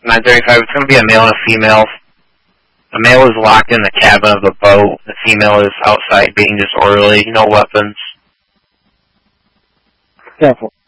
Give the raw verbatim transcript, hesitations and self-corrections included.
nine thirty-five. It's going to be a male and a female. The male is locked in the cabin of the boat. The female is outside being disorderly. No weapons. Careful.